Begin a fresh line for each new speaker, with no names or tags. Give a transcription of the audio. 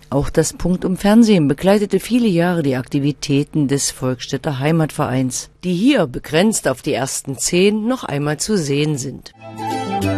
Auch das Punktum Fernsehen begleitete viele Jahre die Aktivitäten des Volksstädter Heimatvereins, die hier, begrenzt auf die ersten 10, noch einmal zu sehen sind.